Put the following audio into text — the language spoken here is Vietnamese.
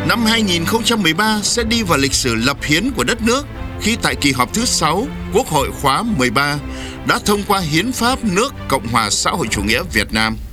Năm 2013 sẽ đi vào lịch sử lập hiến của đất nước khi tại kỳ họp thứ 6 Quốc hội khóa 13 đã thông qua hiến pháp nước Cộng hòa xã hội chủ nghĩa Việt Nam.